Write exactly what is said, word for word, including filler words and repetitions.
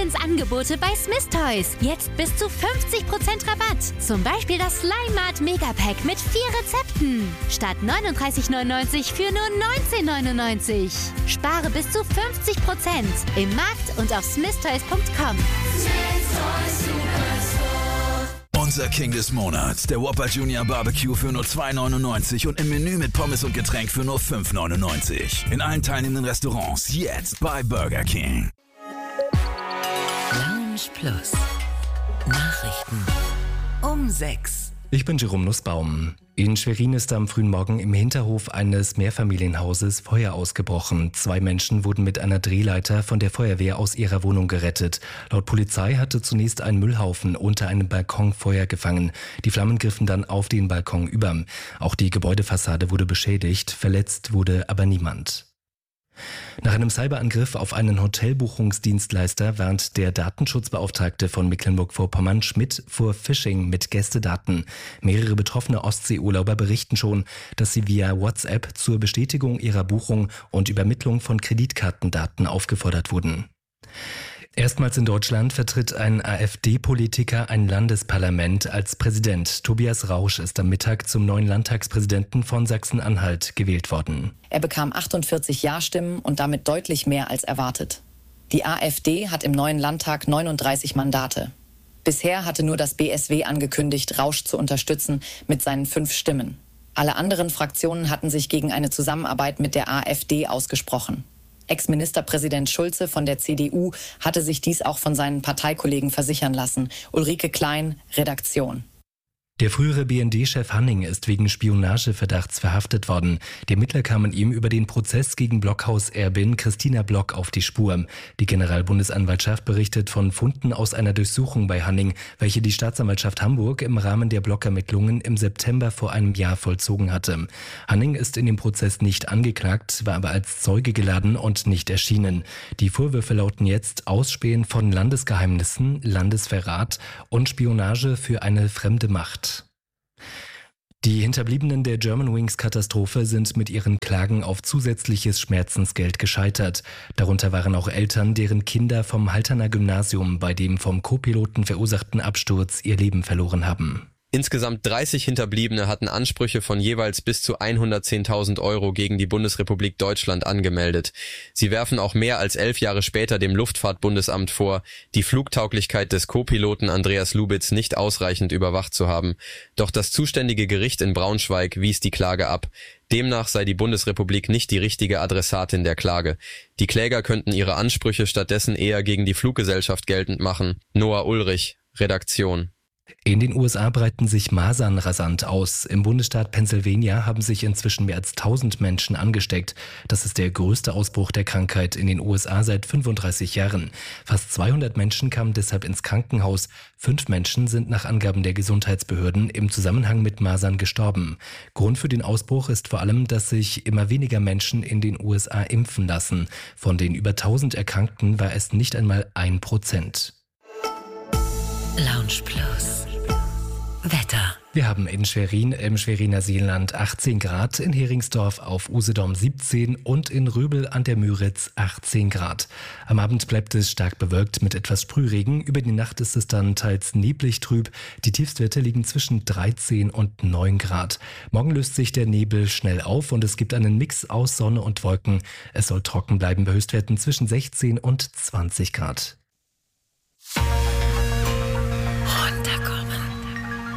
Wahnsinnsangebote bei Smith Toys. Jetzt bis zu fünfzig Prozent Rabatt. Zum Beispiel das Slimat Megapack mit vier Rezepten. Statt neununddreißig neunundneunzig für nur neunzehn neunundneunzig. Spare bis zu fünfzig Prozent im Markt und auf smith toys punkt com. Unser King des Monats, der Whopper Junior Barbecue für nur zwei neunundneunzig und im Menü mit Pommes und Getränk für nur fünf neunundneunzig. In allen teilnehmenden Restaurants jetzt bei Burger King. Lounge Plus. Nachrichten um sechs. Ich bin Jerome Nussbaum. In Schwerin ist am frühen Morgen im Hinterhof eines Mehrfamilienhauses Feuer ausgebrochen. Zwei Menschen wurden mit einer Drehleiter von der Feuerwehr aus ihrer Wohnung gerettet. Laut Polizei hatte zunächst ein Müllhaufen unter einem Balkon Feuer gefangen. Die Flammen griffen dann auf den Balkon über. Auch die Gebäudefassade wurde beschädigt, verletzt wurde aber niemand. Nach einem Cyberangriff auf einen Hotelbuchungsdienstleister warnt der Datenschutzbeauftragte von Mecklenburg-Vorpommern Schmidt vor Phishing mit Gästedaten. Mehrere betroffene Ostseeurlauber berichten schon, dass sie via WhatsApp zur Bestätigung ihrer Buchung und Übermittlung von Kreditkartendaten aufgefordert wurden. Erstmals in Deutschland vertritt ein AfD-Politiker ein Landesparlament als Präsident. Tobias Rausch ist am Mittag zum neuen Landtagspräsidenten von Sachsen-Anhalt gewählt worden. Er bekam achtundvierzig Ja-Stimmen und damit deutlich mehr als erwartet. Die AfD hat im neuen Landtag neununddreißig Mandate. Bisher hatte nur das B S W angekündigt, Rausch zu unterstützen mit seinen fünf Stimmen. Alle anderen Fraktionen hatten sich gegen eine Zusammenarbeit mit der AfD ausgesprochen. Ex-Ministerpräsident Schulze von der C D U hatte sich dies auch von seinen Parteikollegen versichern lassen. Ulrike Klein, Redaktion. Der frühere B N D-Chef Hanning ist wegen Spionageverdachts verhaftet worden. Die Ermittler kamen ihm über den Prozess gegen Blockhaus-Erbin Christina Block auf die Spur. Die Generalbundesanwaltschaft berichtet von Funden aus einer Durchsuchung bei Hanning, welche die Staatsanwaltschaft Hamburg im Rahmen der Blockermittlungen im September vor einem Jahr vollzogen hatte. Hanning ist in dem Prozess nicht angeklagt, war aber als Zeuge geladen und nicht erschienen. Die Vorwürfe lauten jetzt Ausspähen von Landesgeheimnissen, Landesverrat und Spionage für eine fremde Macht. Die Hinterbliebenen der Germanwings-Katastrophe sind mit ihren Klagen auf zusätzliches Schmerzensgeld gescheitert. Darunter waren auch Eltern, deren Kinder vom Halterner Gymnasium bei dem vom Co-Piloten verursachten Absturz ihr Leben verloren haben. Insgesamt dreißig Hinterbliebene hatten Ansprüche von jeweils bis zu hundertzehntausend Euro gegen die Bundesrepublik Deutschland angemeldet. Sie werfen auch mehr als elf Jahre später dem Luftfahrtbundesamt vor, die Flugtauglichkeit des Co-Piloten Andreas Lubitz nicht ausreichend überwacht zu haben. Doch das zuständige Gericht in Braunschweig wies die Klage ab. Demnach sei die Bundesrepublik nicht die richtige Adressatin der Klage. Die Kläger könnten ihre Ansprüche stattdessen eher gegen die Fluggesellschaft geltend machen. Noah Ulrich, Redaktion. In den U S A breiten sich Masern rasant aus. Im Bundesstaat Pennsylvania haben sich inzwischen mehr als tausend Menschen angesteckt. Das ist der größte Ausbruch der Krankheit in den U S A seit fünfunddreißig Jahren. Fast zweihundert Menschen kamen deshalb ins Krankenhaus. Fünf Menschen sind nach Angaben der Gesundheitsbehörden im Zusammenhang mit Masern gestorben. Grund für den Ausbruch ist vor allem, dass sich immer weniger Menschen in den U S A impfen lassen. Von den über tausend Erkrankten war es nicht einmal ein Prozent. Lounge Plus. Wetter. Wir haben in Schwerin im Schweriner Seenland achtzehn Grad, in Heringsdorf auf Usedom siebzehn und in Röbel an der Müritz achtzehn Grad. Am Abend bleibt es stark bewölkt mit etwas Sprühregen. Über die Nacht ist es dann teils neblig trüb. Die Tiefstwerte liegen zwischen dreizehn und neun Grad. Morgen löst sich der Nebel schnell auf und es gibt einen Mix aus Sonne und Wolken. Es soll trocken bleiben bei Höchstwerten zwischen sechzehn und zwanzig Grad.